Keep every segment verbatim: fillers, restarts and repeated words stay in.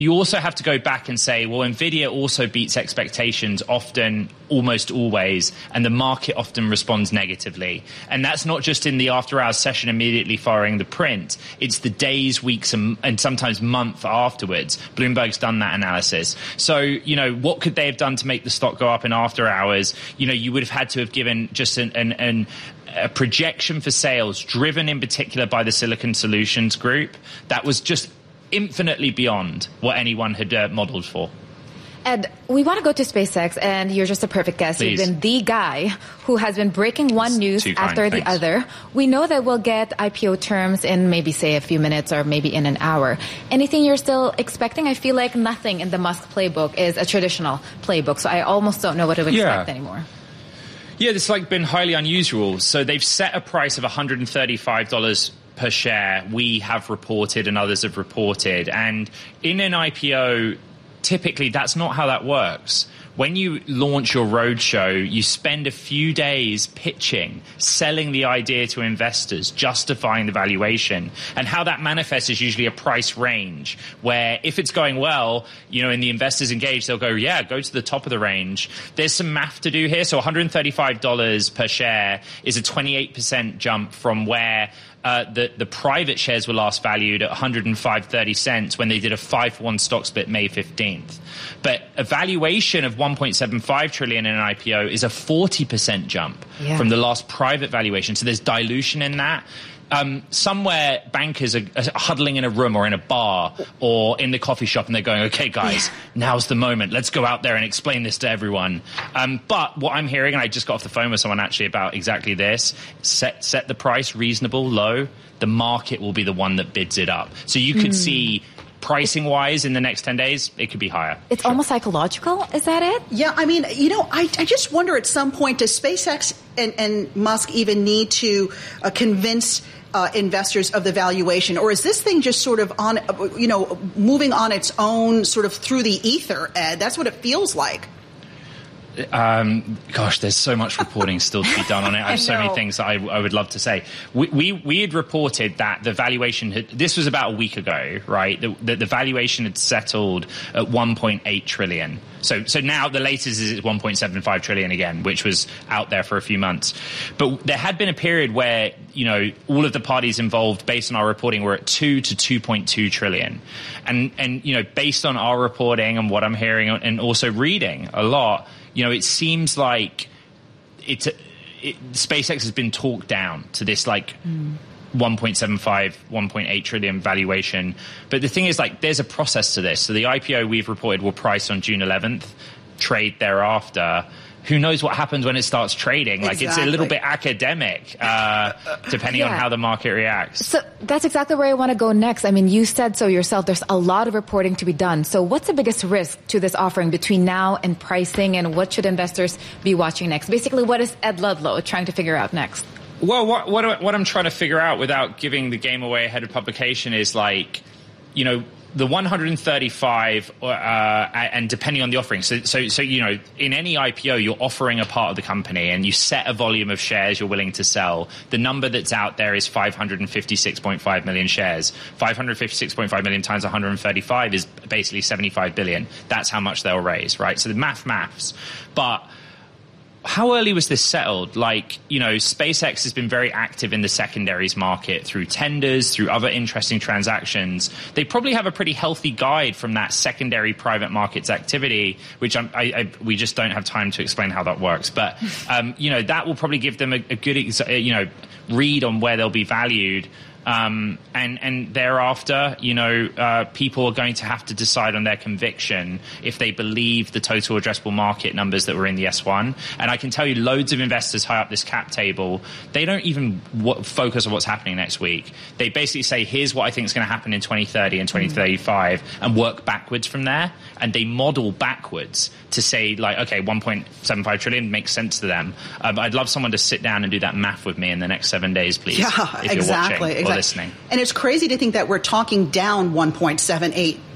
You also have to go back and say, well, NVIDIA also beats expectations often, almost always, and the market often responds negatively. And that's not just in the after-hours session immediately following the print. It's the days, weeks, and, and sometimes month afterwards. Bloomberg's done that analysis. So, you know, what could they have done to make the stock go up in after hours? You know, you would have had to have given just an... an, an a projection for sales driven in particular by the Silicon Solutions Group that was just infinitely beyond what anyone had uh, modeled for. Ed, we want to go to SpaceX, and you're just a perfect guest. Please. You've been the guy who has been breaking one news after the other. We know that we'll get I P O terms in maybe, say, a few minutes or maybe in an hour. Anything you're still expecting? I feel like nothing in the Musk playbook is a traditional playbook, so I almost don't know what to expect yeah. anymore. Yeah, it's like been highly unusual. So they've set a price of one hundred thirty-five dollars per share. We have reported and others have reported. And in an I P O, typically that's not how that works. When you launch your roadshow, you spend a few days pitching, selling the idea to investors, justifying the valuation. And how that manifests is usually a price range where if it's going well, you know, and the investors engage, they'll go, yeah, go to the top of the range. There's some math to do here. So one hundred thirty-five dollars per share is a twenty-eight percent jump from where Uh, the, the private shares were last valued at one hundred five dollars and thirty cents when they did a five for one stock split May fifteenth. But a valuation of one point seven five trillion dollars in an I P O is a forty percent jump yeah. from the last private valuation. So there's dilution in that. Um, somewhere bankers are, are huddling in a room or in a bar or in the coffee shop and they're going, okay, guys, yeah. now's the moment. Let's go out there and explain this to everyone. Um, but what I'm hearing, and I just got off the phone with someone actually about exactly this, set, set the price reasonable, low. The market will be the one that bids it up. So you could mm. see pricing-wise in the next ten days, it could be higher. It's sure. almost psychological. Is that it? Yeah, I mean, you know, I, I just wonder at some point, does SpaceX and, and Musk even need to uh, convince Uh, investors of the valuation, or is this thing just sort of on, you know, moving on its own, sort of through the ether, Ed? That's what it feels like. Um, gosh, there's so much reporting still to be done on it. I have I so many things that I, I would love to say. We, we we had reported that the valuation had, this was about a week ago, right? That the, the valuation had settled at one point eight trillion. So so now the latest is at one point seven five trillion again, which was out there for a few months. But there had been a period where, you know, all of the parties involved, based on our reporting, were at two to two point two trillion. And and you know, based on our reporting and what I'm hearing and also reading a lot, you know, it seems like it's it, SpaceX has been talked down to this like mm. one point seven five, one point eight trillion valuation. But the thing is, like, there's a process to this. So the I P O we've reported will price on June eleventh, trade thereafter. Who knows what happens when it starts trading? Like, exactly. It's a little bit academic, uh, depending yeah. on how the market reacts. So that's exactly where I want to go next. I mean, you said so yourself. There's a lot of reporting to be done. So what's the biggest risk to this offering between now and pricing, and what should investors be watching next? Basically, what is Ed Ludlow trying to figure out next? Well, what, what, what I'm trying to figure out without giving the game away ahead of publication is, like, you know, the one hundred thirty-five, uh, and depending on the offering. So, so, so, you know, in any I P O, you're offering a part of the company and you set a volume of shares you're willing to sell. The number that's out there is five hundred fifty-six point five million shares. five hundred fifty-six point five million times one hundred thirty-five is basically seventy-five billion. That's how much they'll raise, right? So the math maths. But how early was this settled? Like, you know, SpaceX has been very active in the secondaries market through tenders, through other interesting transactions. They probably have a pretty healthy guide from that secondary private markets activity, which I'm, I, I, we just don't have time to explain how that works. But, um, you know, that will probably give them a, a good, you know, read on where they'll be valued. Um, and, and thereafter, you know, uh, people are going to have to decide on their conviction if they believe the total addressable market numbers that were in the S one. And I can tell you loads of investors high up this cap table, they don't even w- focus on what's happening next week. They basically say, here's what I think is going to happen in twenty thirty and twenty thirty-five mm. and work backwards from there. And they model backwards to say, like, okay, one point seven five trillion makes sense to them. Um, I'd love someone to sit down and do that math with me in the next seven days, please. Yeah, if exactly. You're watching exactly. or listening. And it's crazy to think that we're talking down one point seven eight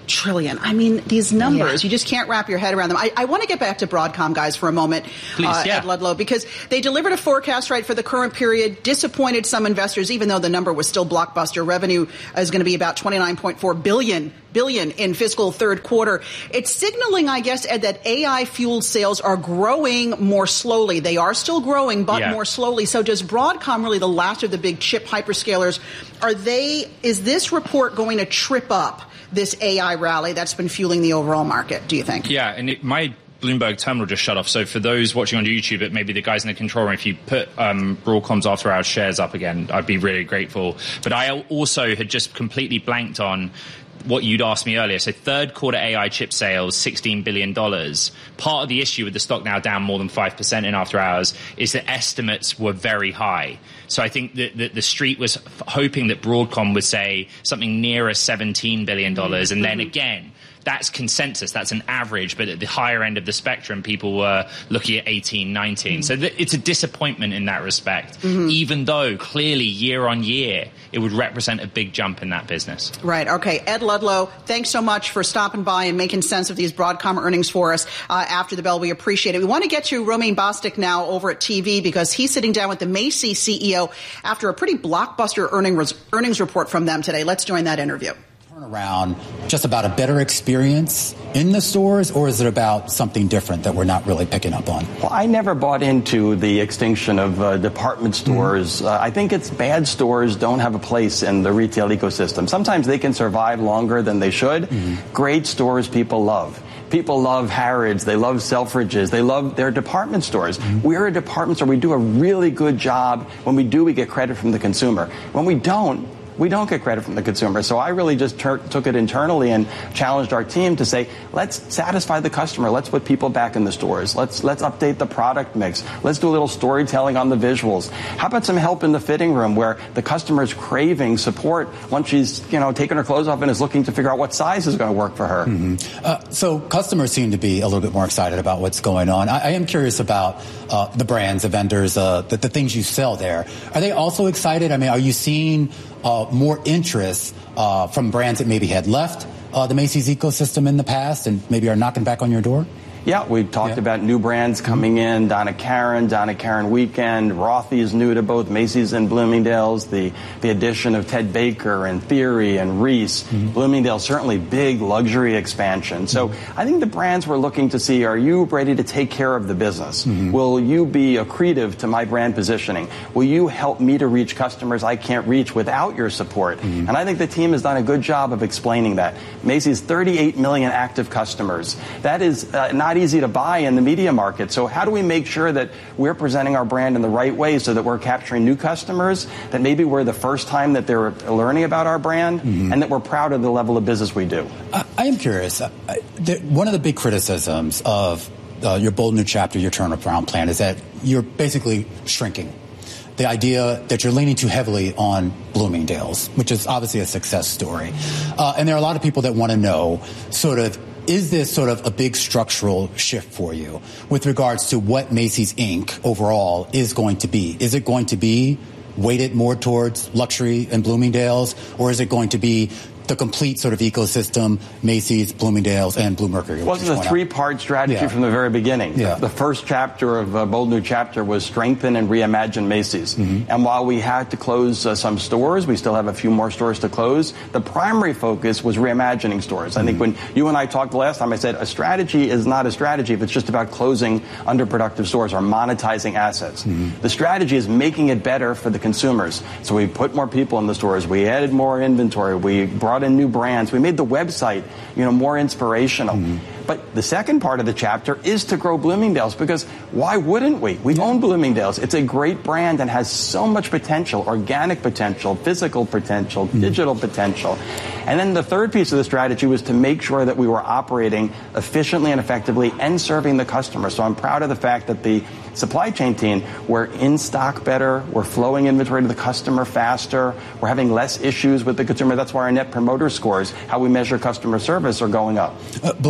trillion. I mean, these numbers, yeah. you just can't wrap your head around them. I, I want to get back to Broadcom, guys, for a moment, Please, uh, yeah. Ed Ludlow, because they delivered a forecast, right, for the current period, disappointed some investors, even though the number was still blockbuster. Revenue is going to be about twenty-nine point four billion billion in fiscal third quarter. It's signaling, I guess, Ed, that A I-fueled sales are growing more slowly. They are still growing, but yeah. more slowly. So does Broadcom, really the last of the big chip hyperscalers, are they, is this report going to trip up this A I rally that's been fueling the overall market, do you think? Yeah, and it, my Bloomberg terminal just shut off. So for those watching on YouTube, it maybe the guys in the control room, if you put um, Broadcom's after hours shares up again, I'd be really grateful. But I also had just completely blanked on what you'd asked me earlier. So third quarter A I chip sales, sixteen billion dollars. Part of the issue with the stock now down more than five percent in after hours is that estimates were very high. So I think that the, the street was f- hoping that Broadcom would say something nearer seventeen billion dollars. And then again, that's consensus. That's an average. But at the higher end of the spectrum, people were looking at eighteen, nineteen. Mm-hmm. So th- it's a disappointment in that respect, mm-hmm. even though clearly year on year, it would represent a big jump in that business. Right. Okay. Ed Ludlow, thanks so much for stopping by and making sense of these Broadcom earnings for us uh, after the bell. We appreciate it. We want to get to Romain Bostic now over at T V because he's sitting down with the Macy's C E O after a pretty blockbuster earning res- earnings report from them today. Let's join that interview. Around just about a better experience in the stores, or is it about something different that we're not really picking up on? Well, I never bought into the extinction of uh, department stores. Mm-hmm. Uh, I think it's bad stores don't have a place in the retail ecosystem. Sometimes they can survive longer than they should. Mm-hmm. Great stores people love. People love Harrods. They love Selfridges. They love their department stores. Mm-hmm. We're a department store. We do a really good job. When we do, we get credit from the consumer. When we don't, we don't get credit from the consumer. So I really just ter- took it internally and challenged our team to say, let's satisfy the customer. Let's put people back in the stores. Let's let's update the product mix. Let's do a little storytelling on the visuals. How about some help in the fitting room where the customer's craving support once she's, you know, taking her clothes off and is looking to figure out what size is going to work for her? Mm-hmm. Uh, so customers seem to be a little bit more excited about what's going on. I, I am curious about uh, the brands, the vendors, uh, the, the things you sell there. Are they also excited? I mean, are you seeing Uh, more interest uh, from brands that maybe had left uh, the Macy's ecosystem in the past and maybe are knocking back on your door? Yeah, we talked yeah. about new brands coming in, Donna Karan, Donna Karan Weekend, Rothy is new to both Macy's and Bloomingdale's, the, the addition of Ted Baker and Theory and Reese. Mm-hmm. Bloomingdale's certainly big luxury expansion. So mm-hmm. I think the brands we're looking to see, are you ready to take care of the business? Mm-hmm. Will you be accretive to my brand positioning? Will you help me to reach customers I can't reach without your support? Mm-hmm. And I think the team has done a good job of explaining that. Macy's thirty-eight million active customers. That is uh, not easy to buy in the media market. So how do we make sure that we're presenting our brand in the right way so that we're capturing new customers, that maybe we're the first time that they're learning about our brand, mm-hmm. and that we're proud of the level of business we do? I, I am curious. I, the, one of the big criticisms of uh, your Bold New Chapter, your turnaround plan, is that you're basically shrinking. The idea that you're leaning too heavily on Bloomingdale's, which is obviously a success story. Uh, and there are a lot of people that want to know sort of, is this sort of a big structural shift for you with regards to what Macy's Incorporated overall is going to be? Is it going to be weighted more towards luxury and Bloomingdale's, or is it going to be the complete sort of ecosystem, Macy's, Bloomingdale's, and Bluemercury? Well, it's a three-part strategy yeah. from the very beginning. Yeah. The first chapter of uh, Bold New Chapter was strengthen and reimagine Macy's. Mm-hmm. And while we had to close uh, some stores, we still have a few more stores to close, the primary focus was reimagining stores. Mm-hmm. I think when you and I talked the last time, I said a strategy is not a strategy if it's just about closing underproductive stores or monetizing assets. Mm-hmm. The strategy is making it better for the consumers. So we put more people in the stores. We added more inventory. We brought in new brands. We made the website, you know, more inspirational. Mm-hmm. But the second part of the chapter is to grow Bloomingdale's, because why wouldn't we? We own Bloomingdale's. It's a great brand and has so much potential, organic potential, physical potential, mm-hmm. digital potential. And then the third piece of the strategy was to make sure that we were operating efficiently and effectively and serving the customer. So I'm proud of the fact that the supply chain team, we're in stock better, we're flowing inventory to the customer faster, we're having less issues with the consumer. That's why our net promoter scores, how we measure customer service, are going up. Uh, Bloomingdale's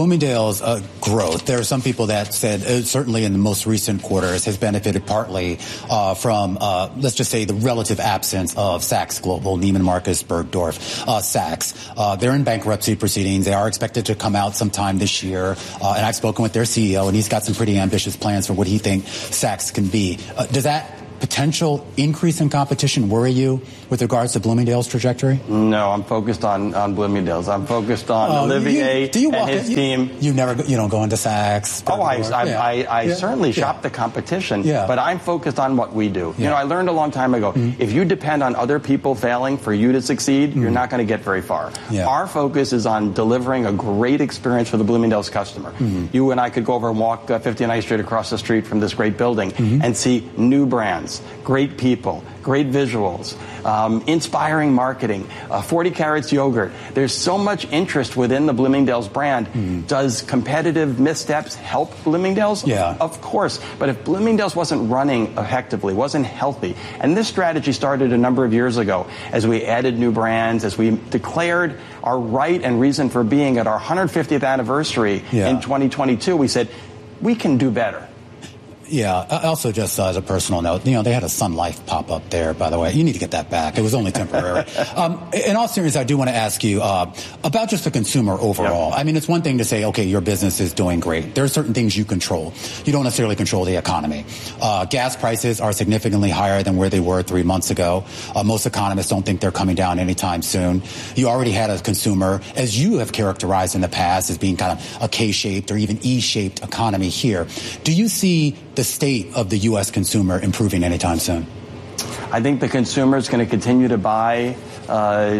Bloomingdale's uh, growth, there are some people that said, uh, certainly in the most recent quarters, has benefited partly uh, from, uh, let's just say, the relative absence of Saks Global, Neiman Marcus, Bergdorf, uh, Saks. Uh, they're in bankruptcy proceedings. They are expected to come out sometime this year. Uh, and I've spoken with their C E O, and he's got some pretty ambitious plans for what he thinks Saks can be. Uh, does that potential increase in competition worry you with regards to Bloomingdale's trajectory? No, I'm focused on, on Bloomingdale's. I'm focused on uh, Olivier you, do you and his you, team. You never, you don't go into Saks? Oh, I, I, yeah. I, I yeah. certainly yeah. shop the competition, yeah. but I'm focused on what we do. Yeah. You know, I learned a long time ago, mm-hmm. if you depend on other people failing for you to succeed, mm-hmm. you're not going to get very far. Yeah. Our focus is on delivering a great experience for the Bloomingdale's customer. Mm-hmm. You and I could go over and walk uh, fifty-ninth Street across the street from this great building mm-hmm. and see new brands, great people, great visuals, um, inspiring marketing, uh, forty carats yogurt. There's so much interest within the Bloomingdale's brand. Mm. Does competitive missteps help Bloomingdale's? Yeah. Of course. But if Bloomingdale's wasn't running effectively, wasn't healthy, and this strategy started a number of years ago as we added new brands, as we declared our right and reason for being at our one hundred fiftieth anniversary yeah. in twenty twenty-two, we said, we can do better. Yeah. Also, just uh, as a personal note, you know, they had a Sun Life pop up there, by the way. You need to get that back. It was only temporary. um, in all seriousness, I do want to ask you uh, about just the consumer overall. Yep. I mean, it's one thing to say, okay, your business is doing great. There are certain things you control. You don't necessarily control the economy. Uh, gas prices are significantly higher than where they were three months ago. Uh, most economists don't think they're coming down anytime soon. You already had a consumer, as you have characterized in the past, as being kind of a K-shaped or even E-shaped economy here. Do you see the state of the U S consumer improving anytime soon? I think the consumer is going to continue to buy uh,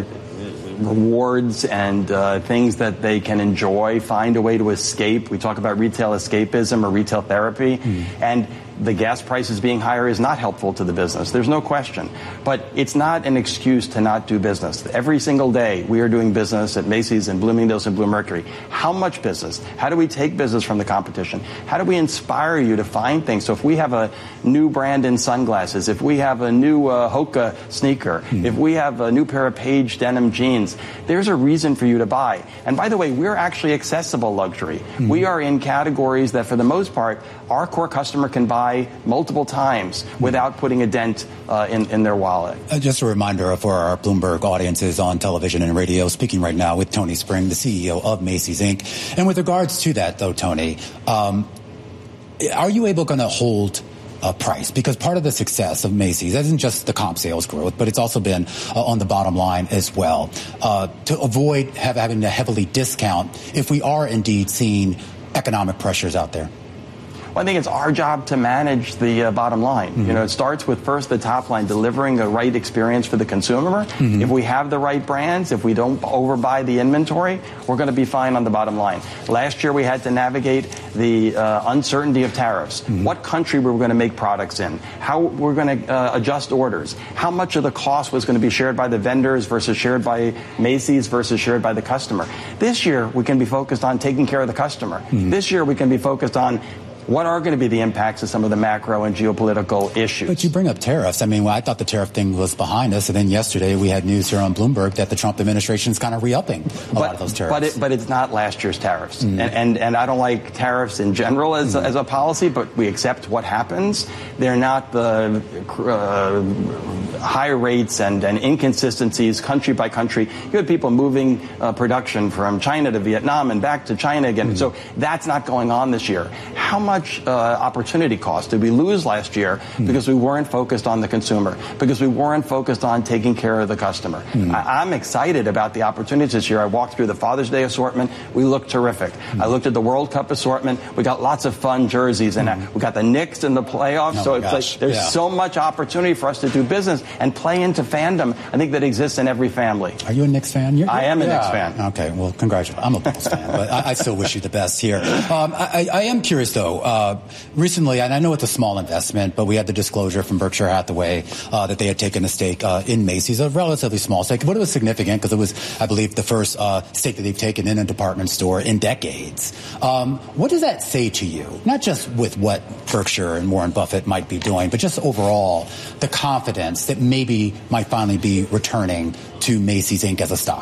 rewards and uh, things that they can enjoy, find a way to escape. We talk about retail escapism or retail therapy. Mm. And the gas prices being higher is not helpful to the business. There's no question. But it's not an excuse to not do business. Every single day we are doing business at Macy's and Bloomingdale's and Bluemercury. How much business? How do we take business from the competition? How do we inspire you to find things? So if we have a new brand in sunglasses, if we have a new uh, Hoka sneaker, mm. if we have a new pair of Page denim jeans, there's a reason for you to buy. And by the way, we're actually accessible luxury. Mm. We are in categories that for the most part, our core customer can buy multiple times without putting a dent uh, in, in their wallet. Uh, just a reminder for our Bloomberg audiences on television and radio, speaking right now with Tony Spring, the C E O of Macy's Incorporated. And with regards to that, though, Tony, um, are you able going to hold uh, price? Because part of the success of Macy's isn't just the comp sales growth, but it's also been uh, on the bottom line as well. Uh, to avoid have, having to heavily discount if we are indeed seeing economic pressures out there. Well, I think it's our job to manage the uh, bottom line. Mm-hmm. You know, it starts with first the top line, delivering the right experience for the consumer. Mm-hmm. If we have the right brands, if we don't overbuy the inventory, we're going to be fine on the bottom line. Last year, we had to navigate the uh, uncertainty of tariffs. Mm-hmm. What country we were going to make products in, how we're going to uh, adjust orders, how much of the cost was going to be shared by the vendors versus shared by Macy's versus shared by the customer. This year, we can be focused on taking care of the customer. Mm-hmm. This year, we can be focused on what are going to be the impacts of some of the macro and geopolitical issues. But you bring up tariffs. I mean, well, I thought the tariff thing was behind us, and then yesterday we had news here on Bloomberg that the Trump administration is kind of re-upping a but, lot of those tariffs. But, it, but it's not last year's tariffs. Mm-hmm. And, and and I don't like tariffs in general as, mm-hmm. as a policy, but we accept what happens. They're not the uh, high rates and, and inconsistencies country by country. You had people moving uh, production from China to Vietnam and back to China again. Mm-hmm. So that's not going on this year. How much Uh, opportunity cost did we lose last year mm. because we weren't focused on the consumer, because we weren't focused on taking care of the customer? Mm. I, I'm excited about the opportunities this year. I walked through the Father's Day assortment. We look terrific. Mm. I looked at the World Cup assortment. We got lots of fun jerseys, and mm. we got the Knicks in the playoffs. Oh so it's like there's yeah. so much opportunity for us to do business and play into fandom. I think that exists in every family. Are you a Knicks fan? You're, I am a yeah. Knicks fan. Okay, well, congratulations. I'm a Bulls fan, but I, I still wish you the best here. Um, I, I am curious, though. Uh, recently, and I know it's a small investment, but we had the disclosure from Berkshire Hathaway uh, that they had taken a stake uh, in Macy's, a relatively small stake, but it was significant because it was, I believe, the first uh, stake that they've taken in a department store in decades. Um, what does that say to you? Not just with what Berkshire and Warren Buffett might be doing, but just overall, the confidence that maybe might finally be returning to Macy's Incorporated as a stock.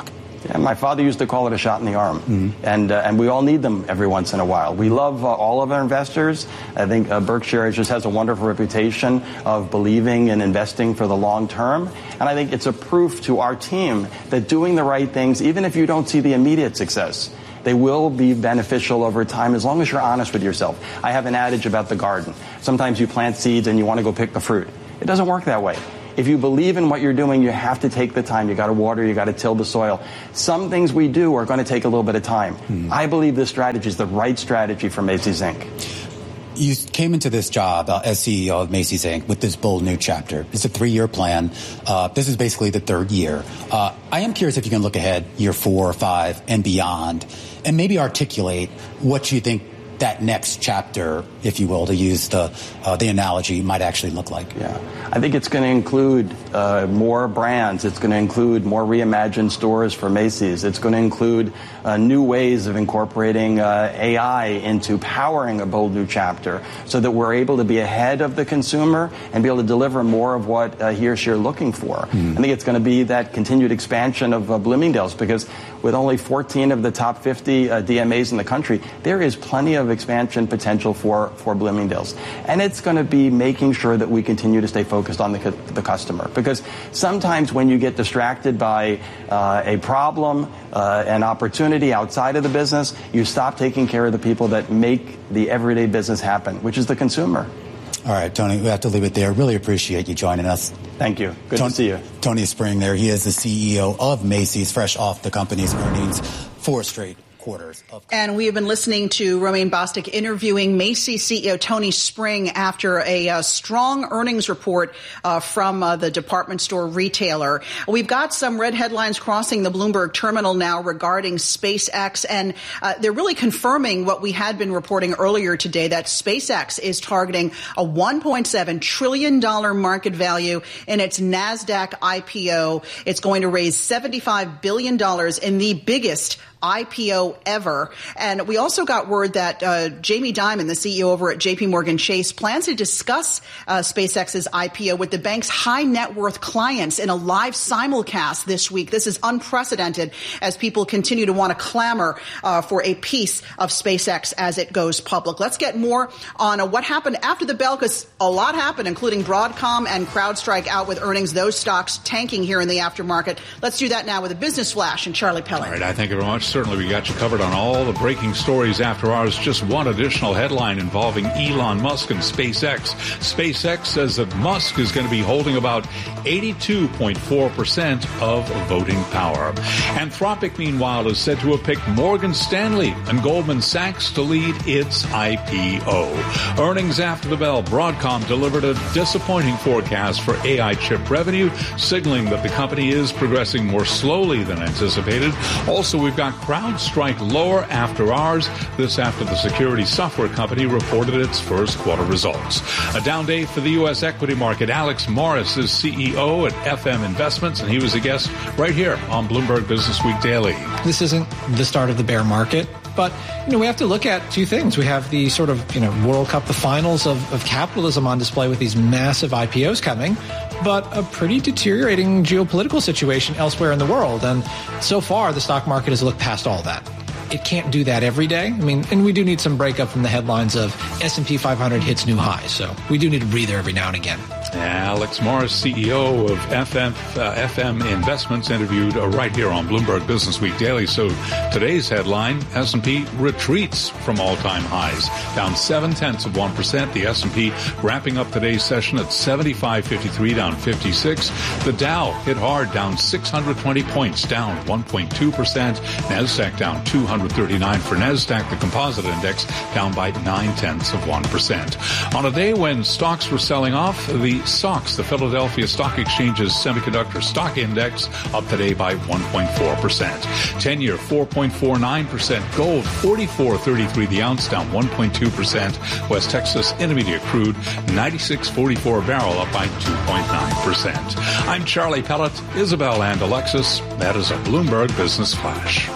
Yeah, my father used to call it a shot in the arm, mm-hmm. and uh, and we all need them every once in a while. We love uh, all of our investors. I think uh, Berkshire just has a wonderful reputation of believing and investing for the long term, and I think it's a proof to our team that doing the right things, even if you don't see the immediate success, they will be beneficial over time as long as you're honest with yourself. I have an adage about the garden. Sometimes you plant seeds and you want to go pick the fruit. It doesn't work that way. If you believe in what you're doing, you have to take the time. You got to water, you got to till the soil. Some things we do are going to take a little bit of time. Mm. I believe this strategy is the right strategy for Macy's Incorporated. You came into this job uh, as C E O of Macy's Incorporated with this bold new chapter. It's a three-year plan. Uh, this is basically the third year. Uh, I am curious if you can look ahead year four or five and beyond and maybe articulate what you think that next chapter, if you will, to use the uh, the analogy, might actually look like. Yeah, I think it's going to include uh, more brands. It's going to include more reimagined stores for Macy's. It's going to include uh, new ways of incorporating uh, A I into powering a bold new chapter so that we're able to be ahead of the consumer and be able to deliver more of what uh, he or she are looking for. Mm. I think it's going to be that continued expansion of uh, Bloomingdale's, because with only fourteen of the top fifty uh, D M As in the country, there is plenty of expansion potential for, for Bloomingdale's. And it's going to be making sure that we continue to stay focused on the, the customer. Because sometimes when you get distracted by uh, a problem, uh, an opportunity outside of the business, you stop taking care of the people that make the everyday business happen, which is the consumer. All right, Tony, we have to leave it there. Really appreciate you joining us. Thank you. Good Tony, to see you. Tony Spring there. He is the C E O of Macy's, fresh off the company's earnings, four straight quarters of. And we have been listening to Romaine Bostick interviewing Macy's C E O Tony Spring after a uh, strong earnings report uh, from uh, the department store retailer. We've got some red headlines crossing the Bloomberg terminal now regarding SpaceX, and uh, they're really confirming what we had been reporting earlier today, that SpaceX is targeting a one point seven trillion dollars market value in its NASDAQ I P O. It's going to raise seventy-five billion dollars in the biggest I P O ever. And we also got word that uh, Jamie Dimon, the C E O over at J P Morgan Chase, plans to discuss uh, SpaceX's I P O with the bank's high net worth clients in a live simulcast this week. This is unprecedented as people continue to want to clamor uh, for a piece of SpaceX as it goes public. Let's get more on uh, what happened after the bell, because a lot happened, including Broadcom and CrowdStrike out with earnings, those stocks tanking here in the aftermarket. Let's do that now with a business flash and Charlie Pellet. All right, I thank you very much. Certainly we got you covered on all the breaking stories after ours. Just one additional headline involving Elon Musk and SpaceX. SpaceX says that Musk is going to be holding about eighty-two point four percent of voting power. Anthropic, meanwhile, is said to have picked Morgan Stanley and Goldman Sachs to lead its I P O. Earnings after the bell. Broadcom delivered a disappointing forecast for A I chip revenue, signaling that the company is progressing more slowly than anticipated. Also, we've got CrowdStrike lower after hours. This after the security software company reported its first quarter results. A down day for the U S equity market. Alex Morris is C E O at F M Investments, and he was a guest right here on Bloomberg Business Week Daily. This isn't the start of the bear market, but you know we have to look at two things. We have the sort of you know World Cup, the finals of, of capitalism on display with these massive I P Os coming, but a pretty deteriorating geopolitical situation elsewhere in the world. And so far, the stock market has looked past all that. It can't do that every day. I mean, and we do need some breakup from the headlines of S and P five hundred hits new highs. So we do need a breather every now and again. Alex Morris, C E O of F M, uh, F M Investments, interviewed uh, right here on Bloomberg Business Week Daily. So today's headline, S and P retreats from all-time highs, down seven-tenths of one percent. The S and P wrapping up today's session at seventy-five fifty-three, down fifty-six. The Dow hit hard, down six hundred twenty points, down one point two percent. NASDAQ down two hundred thirty-nine for NASDAQ. The composite index down by nine-tenths of one percent. On a day when stocks were selling off, the S O X, the Philadelphia Stock Exchange's semiconductor stock index, up today by one point four percent. ten-year, four point four nine percent. Gold, forty-four thirty-three the ounce, down one point two percent. West Texas Intermediate crude, ninety-six forty-four a barrel, up by two point nine percent. I'm Charlie Pellet, Isabel and Alexis. That is a Bloomberg Business Flash.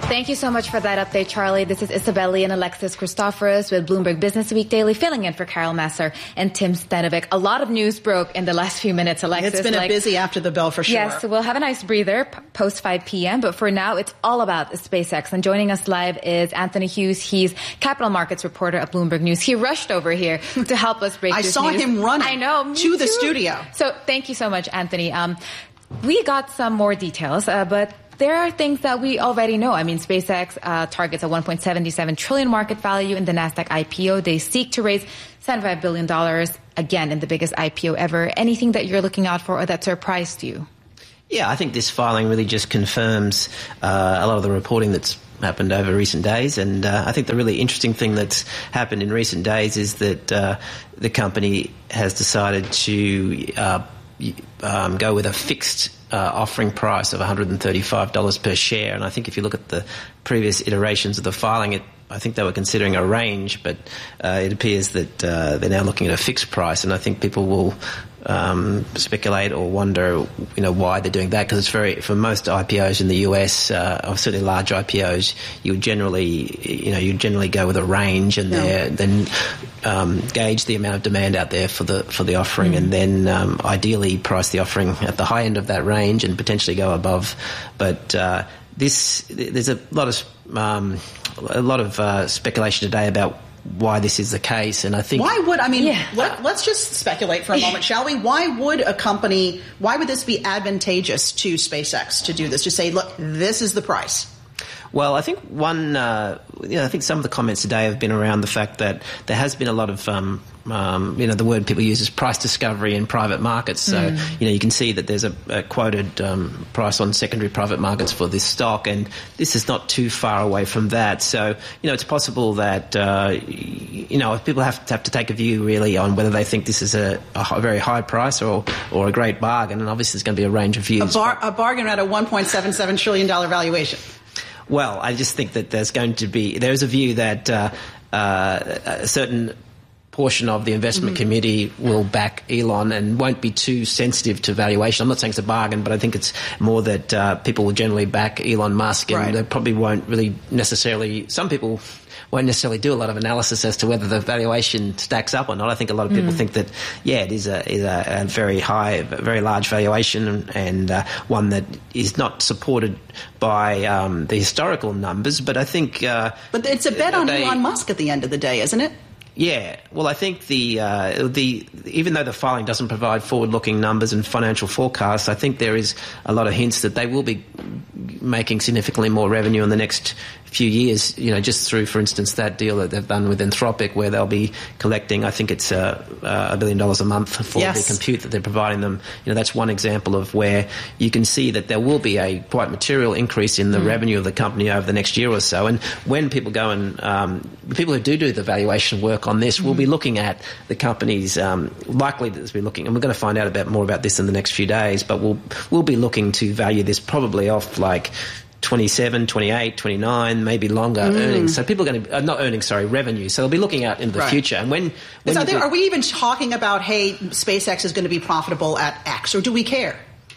Thank you so much for that update, Charlie. This is Isabel Lee and Alexis Christoforous with Bloomberg Business Week Daily, filling in for Carol Messer and Tim Stenovic. A lot of news broke in the last few minutes, Alexis. It's been like, a busy after the bell for sure. Yes, so we'll have a nice breather post five p.m., but for now, it's all about SpaceX. And joining us live is Anthony Hughes. He's capital markets reporter at Bloomberg News. He rushed over here to help us break I this saw news. him running I know, to the too. studio. So thank you so much, Anthony. Um, we got some more details, uh, but there are things that we already know. I mean, SpaceX uh, targets a one point seven seven trillion dollars market value in the NASDAQ I P O. They seek to raise seventy-five billion dollars, again, in the biggest I P O ever. Anything that you're looking out for or that surprised you? Yeah, I think this filing really just confirms uh, a lot of the reporting that's happened over recent days. And uh, I think the really interesting thing that's happened in recent days is that uh, the company has decided to uh, um, go with a fixed Uh, offering price of one hundred thirty-five dollars per share. And I think if you look at the previous iterations of the filing, it, I think they were considering a range, but uh, it appears that uh, they're now looking at a fixed price. And I think people will um, speculate or wonder, you know, why they're doing that, because it's very, for most I P Os in the U S, uh, or certainly large I P Os, you would generally, you know, you generally go with a range and yeah. then um, gauge the amount of demand out there for the for the offering, mm. and then um, ideally price the offering at the high end of that range and potentially go above. But uh, this, there's a lot of um, a lot of uh, speculation today about why this is the case, and I think why would I mean yeah. let, let's just speculate for a moment, shall we? Why would a company? Why would this be advantageous to SpaceX to do this? To say, look, this is the price. Well, I think one, uh, you know, I think some of the comments today have been around the fact that there has been a lot of, um, um, you know, the word people use is price discovery in private markets. So, mm. you know, you can see that there's a, a quoted um, price on secondary private markets for this stock, and this is not too far away from that. So, you know, it's possible that, uh, you know, if people have to have to take a view really on whether they think this is a, a very high price or or a great bargain, and obviously there's going to be a range of views. A, bar- a bargain at a one point seven seven trillion dollars valuation. Well, I just think that there's going to be, there's a view that uh, uh, a certain portion of the investment mm-hmm. committee will back Elon and won't be too sensitive to valuation. I'm not saying it's a bargain, but I think it's more that uh, people will generally back Elon Musk, and right. they probably won't really necessarily, some people won't necessarily do a lot of analysis as to whether the valuation stacks up or not. I think a lot of people mm. think that, yeah, it is a, is a, a very high, very large valuation, and, and uh, one that is not supported by um, the historical numbers. But I think... Uh, but it's a bet on they, Elon Musk at the end of the day, isn't it? Yeah, well, I think the uh, the even though the filing doesn't provide forward-looking numbers and financial forecasts, I think there is a lot of hints that they will be making significantly more revenue in the next few years. You know, just through, for instance, that deal that they've done with Anthropic, where they'll be collecting, I think it's uh, uh, a billion dollars a month for yes. the compute that they're providing them. You know, that's one example of where you can see that there will be a quite material increase in the mm. revenue of the company over the next year or so. And when people go and um, people who do do the valuation work on this mm. will be looking at the companies, um, likely to be looking, and we're going to find out about more about this in the next few days, but we'll we'll be looking to value this probably off like twenty-seven, twenty-eight, twenty-nine, maybe longer mm. earnings. So people are going to, uh, not earnings, sorry, revenue. So they'll be looking out into the right. future. And when, when so there, are we even talking about, hey, SpaceX is going to be profitable at X, or do we care?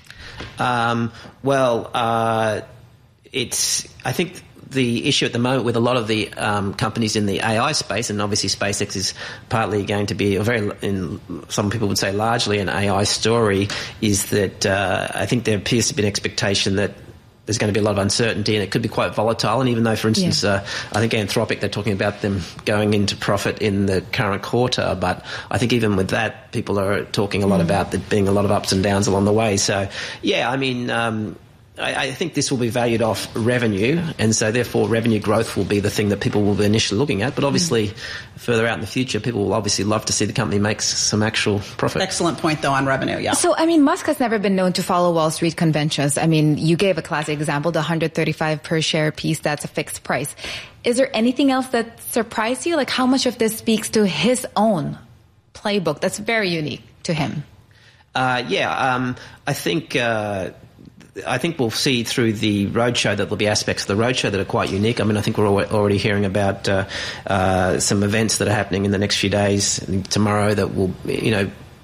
Um, well, uh, it's, I think the issue at the moment with a lot of the um, companies in the A I space, and obviously SpaceX is partly going to be a very, in, some people would say largely an A I story, is that uh, I think there appears to be an expectation that there's going to be a lot of uncertainty, and it could be quite volatile. And even though, for instance, yeah. uh, I think Anthropic, they're talking about them going into profit in the current quarter, but I think even with that, people are talking a lot mm. about there being a lot of ups and downs along the way. So, yeah, I mean, um, I, I think this will be valued off revenue, and so therefore revenue growth will be the thing that people will be initially looking at. But obviously, mm. further out in the future, people will obviously love to see the company make some actual profit. Excellent point, though, on revenue, yeah. So, I mean, Musk has never been known to follow Wall Street conventions. I mean, you gave a classic example, the one hundred thirty-five per share piece, that's a fixed price. Is there anything else that surprised you? Like, how much of this speaks to his own playbook that's very unique to him? Uh, yeah, um, I think... Uh, I think we'll see through the roadshow that there'll be aspects of the roadshow that are quite unique. I mean, I think we're already hearing about uh, uh, some events that are happening in the next few days, tomorrow, that will, you know,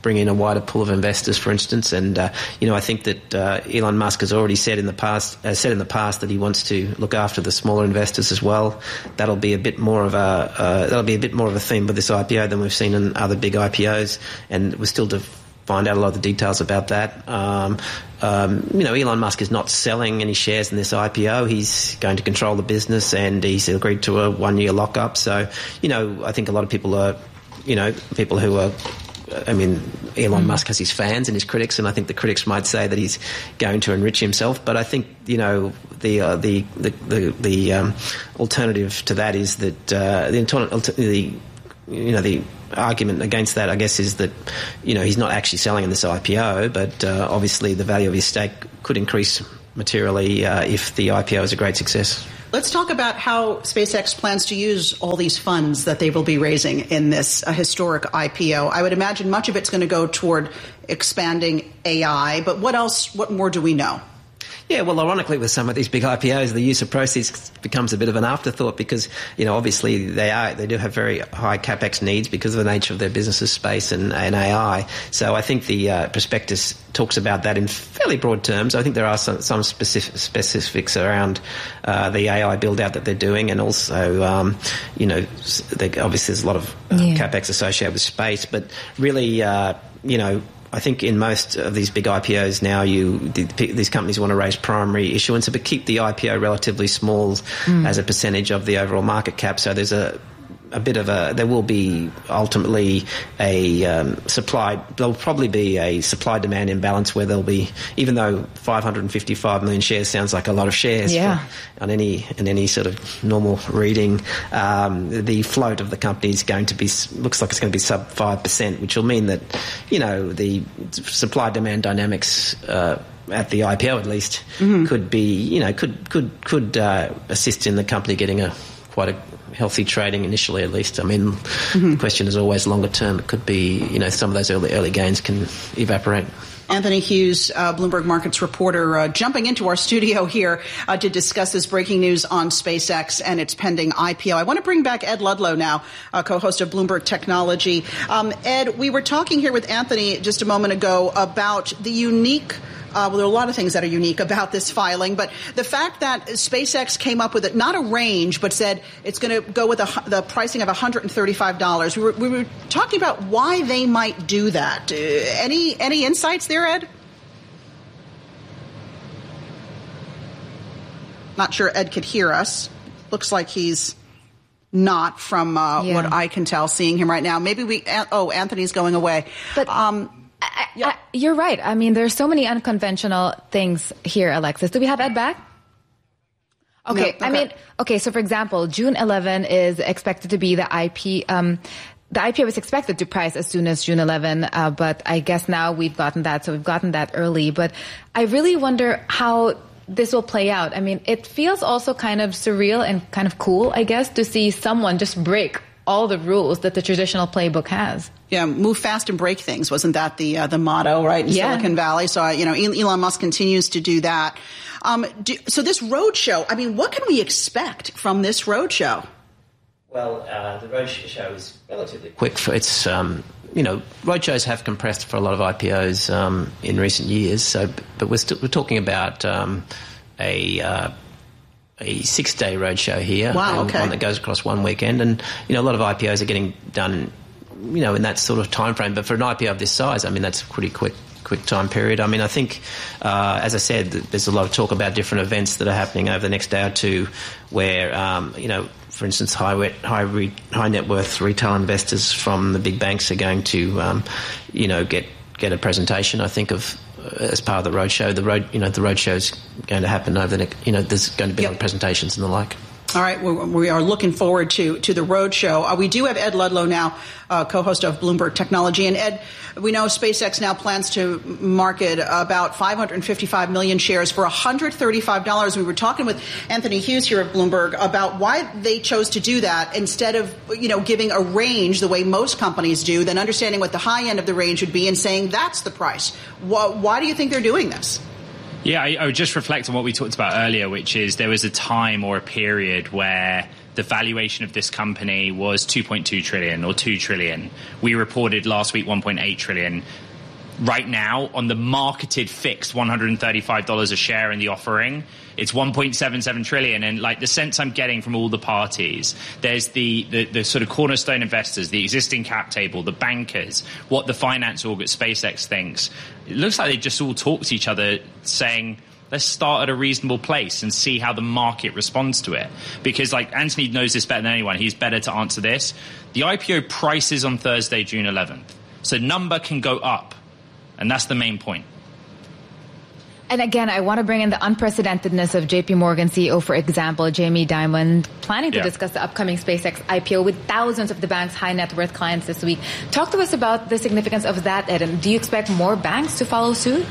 bring in a wider pool of investors, for instance. And uh, you know, I think that uh, Elon Musk has already said in the past, uh, said in the past that he wants to look after the smaller investors as well. That'll be a bit more of a uh, that'll be a bit more of a theme with this I P O than we've seen in other big I P Os, and we're still to find out a lot of the details about that. Um, um, you know, Elon Musk is not selling any shares in this I P O. He's going to control the business, and he's agreed to a one-year lockup. So, you know, I think a lot of people are, you know, people who are. I mean, Elon Musk has his fans and his critics, and I think the critics might say that he's going to enrich himself. But I think, you know, the uh, the the the, the um, alternative to that is that uh, the, the you know the argument against that, I guess, is that, you know, he's not actually selling in this I P O, but uh, obviously the value of his stake could increase materially uh, if the I P O is a great success. Let's talk about how SpaceX plans to use all these funds that they will be raising in this uh, historic I P O. I would imagine much of it's going to go toward expanding A I, but what else, what more do we know? Yeah, well, ironically, with some of these big I P Os, the use of proceeds becomes a bit of an afterthought because, you know, obviously they are they do have very high capex needs because of the nature of their businesses, space and, and A I. So I think the uh, prospectus talks about that in fairly broad terms. I think there are some, some specific specifics around uh, the A I build-out that they're doing, and also, um, you know, they, obviously there's a lot of uh, yeah. capex associated with space, but really, uh, you know, I think in most of these big I P Os now, you the, these companies want to raise primary issuance, but keep the I P O relatively small mm. as a percentage of the overall market cap. So there's a a bit of a, there will be ultimately a um, supply, there'll probably be a supply-demand imbalance where there'll be, even though five hundred fifty-five million shares sounds like a lot of shares yeah. for, on any in any sort of normal reading, um, the float of the company is going to be, looks like it's going to be sub five percent, which will mean that, you know, the supply-demand dynamics uh, at the I P O at least mm-hmm. could be, you know, could could could uh, assist in the company getting a quite a healthy trading initially, at least. I mean, mm-hmm. the question is always longer term. It could be, you know, some of those early early gains can evaporate. Anthony Hughes, uh, Bloomberg Markets reporter, uh, jumping into our studio here uh, to discuss this breaking news on SpaceX and its pending I P O. I want to bring back Ed Ludlow now, uh, co-host of Bloomberg Technology. Um, Ed, we were talking here with Anthony just a moment ago about the unique Uh, well, there are a lot of things that are unique about this filing, but the fact that SpaceX came up with it, not a range, but said it's going to go with a, the pricing of one hundred thirty-five dollars. We were, we were talking about why they might do that. Uh, any any insights there, Ed? Not sure Ed could hear us. Looks like he's not from uh, yeah. what I can tell, seeing him right now. Maybe we, oh, Anthony's going away. But um, I, yeah. I, you're right. I mean, there's so many unconventional things here, Alexis. Do we have Ed back? Okay. No, okay. I mean, okay. So, for example, June eleventh is expected to be the I P. Um, the I P O is expected to price as soon as June eleventh, uh, but I guess now we've gotten that. So we've gotten that early. But I really wonder how this will play out. I mean, it feels also kind of surreal and kind of cool, I guess, to see someone just break all the rules that the traditional playbook has. Yeah, move fast and break things. Wasn't that the uh, the motto, right, in yeah. Silicon Valley? So, uh, you know, Elon Musk continues to do that. Um, do, so this roadshow, I mean, what can we expect from this roadshow? Well, uh, the roadshow is relatively quick. For it's, um, you know, roadshows have compressed for a lot of I P Os um, in recent years. So, but we're still we're talking about um, a uh, a six-day roadshow here. Wow, and okay. One that goes across one weekend, and you know, a lot of I P Os are getting done, you know, in that sort of time frame. But for an I P O of this size, I mean, that's a pretty quick. quick time period. I mean, I think, uh, as I said, there's a lot of talk about different events that are happening over the next day or two where, um, you know, for instance, high, high, re, high net worth retail investors from the big banks are going to, um, you know, get, get a presentation, I think, of uh, as part of the roadshow. The road, you know, the roadshow's going to happen over the next, you know, there's going to be yep. a lot of presentations and the like. All right, we are looking forward to, to the roadshow. Uh, we do have Ed Ludlow now, uh, co-host of Bloomberg Technology. And Ed, we know SpaceX now plans to market about five hundred fifty-five million shares for one hundred thirty-five dollars. We were talking with Anthony Hughes here at Bloomberg about why they chose to do that instead of, you know, giving a range the way most companies do, then understanding what the high end of the range would be and saying that's the price. Why, why do you think they're doing this? Yeah, I, I would just reflect on what we talked about earlier, which is there was a time or a period where the valuation of this company was two point two trillion or two trillion. We reported last week one point eight trillion. Right now, on the marketed fixed one hundred thirty-five dollars a share in the offering, it's one point seven seven trillion. And like the sense I'm getting from all the parties, there's the, the, the sort of cornerstone investors, the existing cap table, the bankers, what the finance org at SpaceX thinks. It looks like they just all talk to each other saying, let's start at a reasonable place and see how the market responds to it. Because like Anthony knows this better than anyone. He's better to answer this. The I P O price is on Thursday, June eleventh. So number can go up. And that's the main point. And again, I want to bring in the unprecedentedness of J P Morgan C E O, for example, Jamie Dimon, planning to yeah. discuss the upcoming SpaceX I P O with thousands of the bank's high net worth clients this week. Talk to us about the significance of that, Ed. And do you expect more banks to follow suit?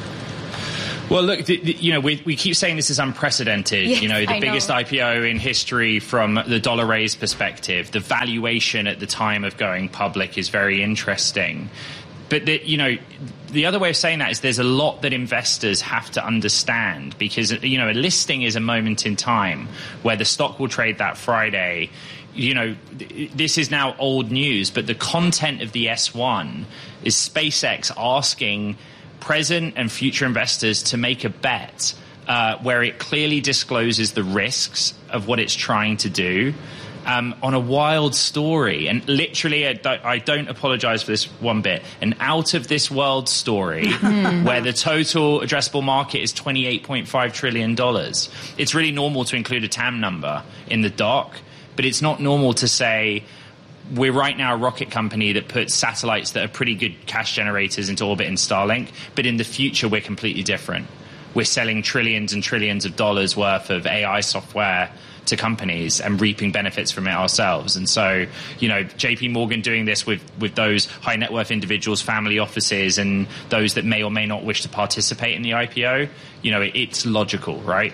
Well, look, the, the, you know, we, we keep saying this is unprecedented. Yes, you know, the I biggest know. I P O in history from the dollar raise perspective. The valuation at the time of going public is very interesting. But, the, you know, the other way of saying that is there's a lot that investors have to understand because, you know, a listing is a moment in time where the stock will trade that Friday. You know, this is now old news, but the content of the S one is SpaceX asking present and future investors to make a bet uh, where it clearly discloses the risks of what it's trying to do. Um, on a wild story, and literally, I don't, I don't apologize for this one bit, an out-of-this-world story where the total addressable market is twenty-eight point five trillion dollars. It's really normal to include a T A M number in the doc, but it's not normal to say we're right now a rocket company that puts satellites that are pretty good cash generators into orbit in Starlink, but in the future we're completely different. We're selling trillions and trillions of dollars worth of A I software to companies and reaping benefits from it ourselves. And so, you know, J P Morgan doing this with, with those high net worth individuals, family offices, and those that may or may not wish to participate in the I P O, you know, it, it's logical, right?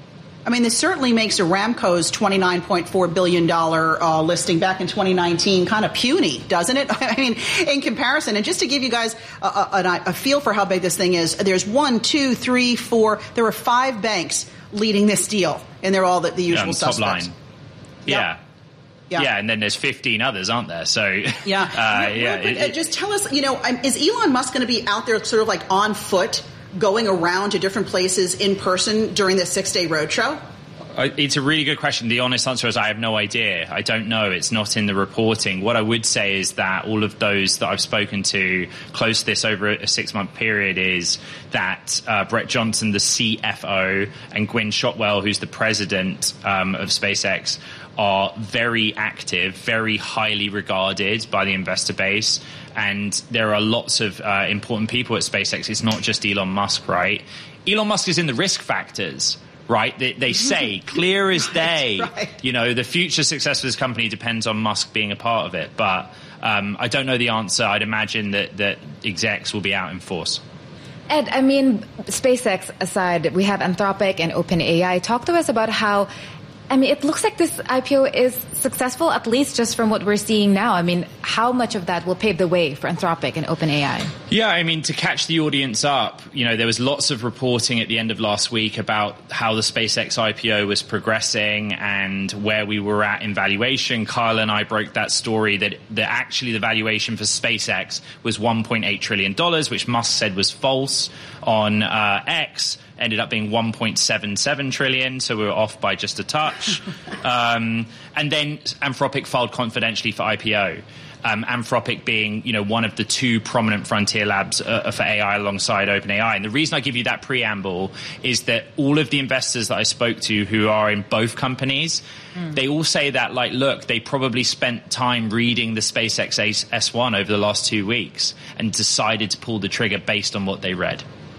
I mean, this certainly makes Aramco's twenty-nine point four billion dollars uh, listing back in twenty nineteen kind of puny, doesn't it? I mean, in comparison. And just to give you guys a, a, a feel for how big this thing is, there's one, two, three, four, there were five banks leading this deal, and they're all the, the usual yeah, suspects. Top line. Yep. Yeah. Yeah. yeah, and then there's fifteen others, aren't there? So, yeah. uh, yeah. But, it, uh, just tell us, you know, is Elon Musk going to be out there sort of like on foot, going around to different places in person during this six-day roadshow? It's a really good question. The honest answer is I have no idea. I don't know. It's not in the reporting. What I would say is that all of those that I've spoken to close to this over a six-month period is that uh, Brett Johnson, the C F O, and Gwynne Shotwell, who's the president um, of SpaceX, are very active, very highly regarded by the investor base. And there are lots of uh, important people at SpaceX. It's not just Elon Musk, right? Elon Musk is in the risk factors. Right, they, they say clear as day. Right, right. You know, the future success of this company depends on Musk being a part of it. But um, I don't know the answer. I'd imagine that that execs will be out in force. Ed, I mean, SpaceX aside, we have Anthropic and OpenAI. Talk to us about how. I mean, it looks like this I P O is successful, at least just from what we're seeing now. I mean, how much of that will pave the way for Anthropic and OpenAI? Yeah, I mean, to catch the audience up, you know, there was lots of reporting at the end of last week about how the SpaceX I P O was progressing and where we were at in valuation. Kyle and I broke that story that, that actually the valuation for SpaceX was one point eight trillion dollars, which Musk said was false on uh, X. Ended up being one point seven seven trillion, so we were off by just a touch. um, and then Anthropic filed confidentially for I P O. Um, Anthropic being, you know, one of the two prominent frontier labs uh, for A I alongside OpenAI. And the reason I give you that preamble is that all of the investors that I spoke to who are in both companies, mm. they all say that, like, look, they probably spent time reading the SpaceX S one over the last two weeks and decided to pull the trigger based on what they read.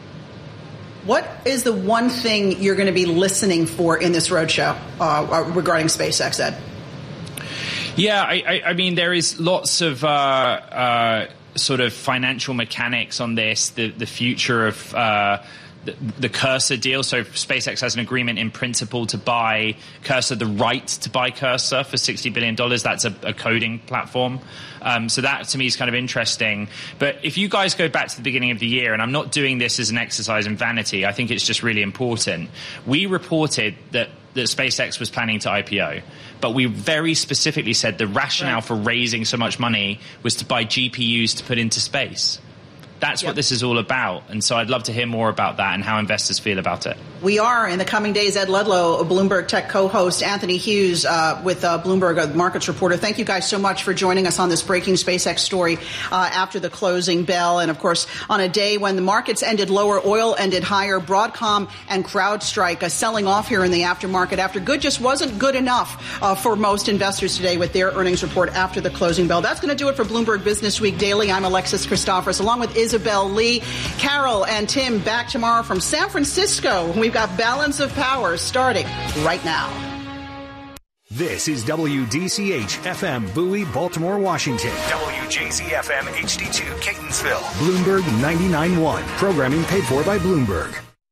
What is the one thing you're going to be listening for in this roadshow uh, regarding SpaceX, Ed? Yeah, I, I, I mean, there is lots of uh, uh, sort of financial mechanics on this, the, the future of uh, the, the Cursor deal. So SpaceX has an agreement in principle to buy Cursor, the right to buy Cursor for sixty billion dollars. That's a, a coding platform. Um, so that, to me, is kind of interesting. But if you guys go back to the beginning of the year, and I'm not doing this as an exercise in vanity, I think it's just really important. We reported that, that SpaceX was planning to I P O. but we very specifically said the rationale right. for raising so much money was to buy G P Us to put into space. That's yep. what this is all about. And so I'd love to hear more about that and how investors feel about it. We are in the coming days. Ed Ludlow, a Bloomberg Tech co-host, Anthony Hughes uh, with uh, Bloomberg uh, Markets Reporter. Thank you guys so much for joining us on this breaking SpaceX story uh, after the closing bell. And, of course, on a day when the markets ended lower, oil ended higher, Broadcom and CrowdStrike uh, selling off here in the aftermarket after good just wasn't good enough uh, for most investors today with their earnings report after the closing bell. That's going to do it for Bloomberg Business Week Daily. I'm Alexis Christophorous, along with Isabel Lee. Carol and Tim back tomorrow from San Francisco. We've got Balance of Power starting right now. This is W D C H F M Bowie, Baltimore, Washington. W J Z F M H D two Catonsville. Bloomberg ninety-nine point one. Programming paid for by Bloomberg.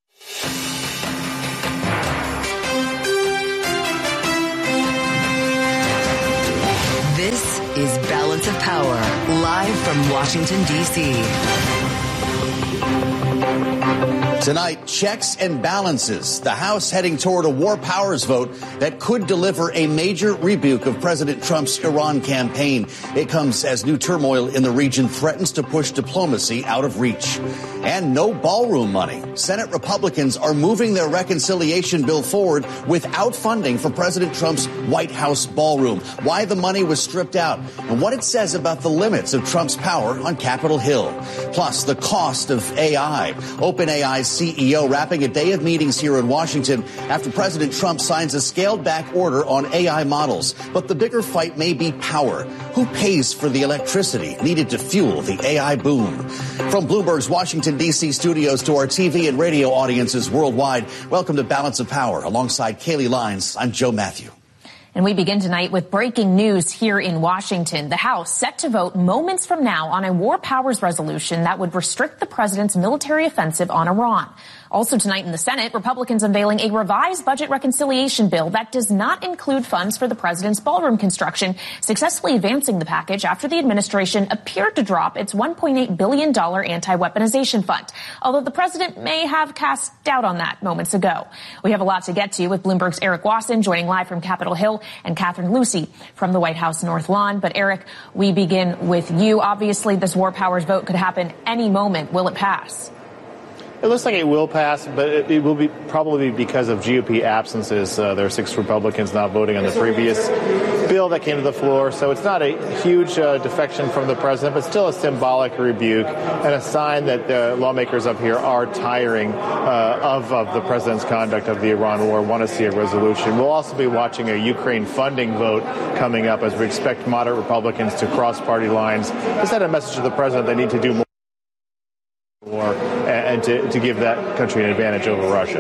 This is Balance of Power, live from Washington, D C Tonight, checks and balances. The House heading toward a war powers vote that could deliver a major rebuke of President Trump's Iran campaign. It comes as new turmoil in the region threatens to push diplomacy out of reach. And no ballroom money. Senate Republicans are moving their reconciliation bill forward without funding for President Trump's White House ballroom. Why the money was stripped out and what it says about the limits of Trump's power on Capitol Hill. Plus, the cost of A I. OpenAI's C E O wrapping a day of meetings here in Washington after President Trump signs a scaled-back order on A I models. But the bigger fight may be power. Who pays for the electricity needed to fuel the A I boom? From Bloomberg's Washington, D C studios to our T V and radio audiences worldwide, welcome to Balance of Power. Alongside Kaylee Lyons, I'm Joe Matthew. And we begin tonight with breaking news here in Washington. The House set to vote moments from now on a war powers resolution that would restrict the president's military offensive on Iran. Also tonight in the Senate, Republicans unveiling a revised budget reconciliation bill that does not include funds for the president's ballroom construction, successfully advancing the package after the administration appeared to drop its one point eight billion dollars anti-weaponization fund, although the president may have cast doubt on that moments ago. We have a lot to get to with Bloomberg's Eric Wasson joining live from Capitol Hill and Catherine Lucy from the White House North Lawn. But Eric, we begin with you. Obviously, this war powers vote could happen any moment. Will it pass? It looks like it will pass, but it, it will be probably because of G O P absences. Uh, there are six Republicans not voting on the previous bill that came to the floor. So it's not a huge uh, defection from the president, but still a symbolic rebuke and a sign that the lawmakers up here are tiring uh, of, of the president's conduct of the Iran war, want to see a resolution. We'll also be watching a Ukraine funding vote coming up as we expect moderate Republicans to cross party lines to send a message to the president they need to do more. War and to, to give that country an advantage over Russia.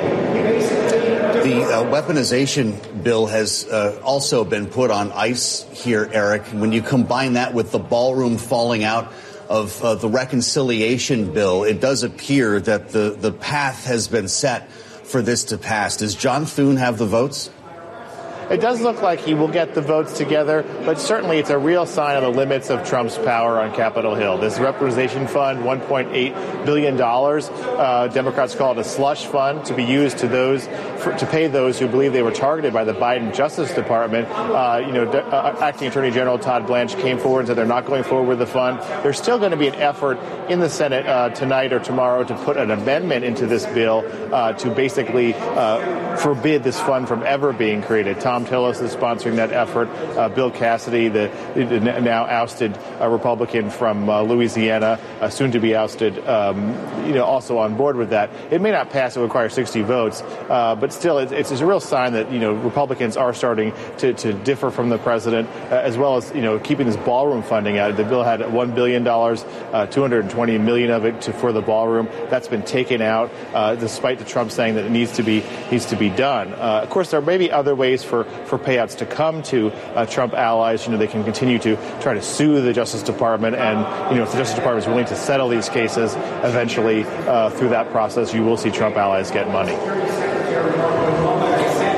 The uh, weaponization bill has uh, also been put on ice here, Eric. When you combine that with the ballroom falling out of uh, the reconciliation bill, it does appear that the, the path has been set for this to pass. Does John Thune have the votes? It does look like he will get the votes together, but certainly it's a real sign of the limits of Trump's power on Capitol Hill. This weaponization fund, one point eight billion dollars, uh, Democrats call it a slush fund to be used to those for, to pay those who believe they were targeted by the Biden Justice Department. Uh, you know, uh, Acting Attorney General Todd Blanche came forward and said they're not going forward with the fund. There's still going to be an effort in the Senate uh, tonight or tomorrow to put an amendment into this bill uh, to basically uh, forbid this fund from ever being created. Tom Tillis is sponsoring that effort. Uh, Bill Cassidy, the, the now ousted uh, Republican from uh, Louisiana, uh, soon to be ousted, um, you know, also on board with that. It may not pass; it requires sixty votes, uh, but still, it, it's a real sign that you know Republicans are starting to, to differ from the president, uh, as well as you know keeping this ballroom funding out. The bill had one billion dollars, uh, two hundred twenty million of it to, for the ballroom. That's been taken out, uh, despite the Trump saying that it needs to be needs to be done. Uh, of course, there may be other ways for, for payouts to come to uh, Trump allies. You know, they can continue to try to sue the Justice Department, and you know, if the Justice Department is willing to settle these cases, eventually uh, through that process, you will see Trump allies get money. All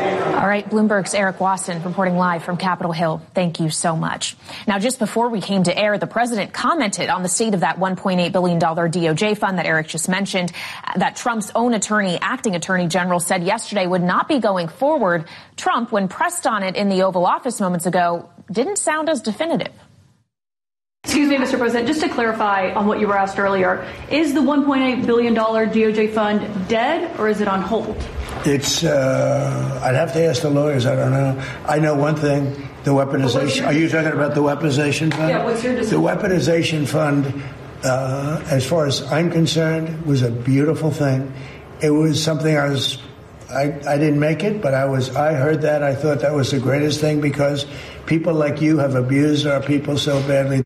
right, Bloomberg's Eric Wasson reporting live from Capitol Hill. Thank you so much. Now, just before we came to air, the president commented on the state of that one point eight billion dollars D O J fund that Eric just mentioned, that Trump's own attorney, acting attorney general, said yesterday would not be going forward. Trump, when pressed on it in the Oval Office moments ago, didn't sound as definitive. Excuse me, Mister President, just to clarify on what you were asked earlier, is the one point eight billion dollars D O J fund dead or is it on hold? It's, uh, I'd have to ask the lawyers. I don't know. I know one thing, the weaponization. Are you talking about the weaponization fund? Yeah, what's your decision? The weaponization fund, uh, as far as I'm concerned, was a beautiful thing. It was something I was, I, I didn't make it, but I was, I heard that. I thought that was the greatest thing because people like you have abused our people so badly.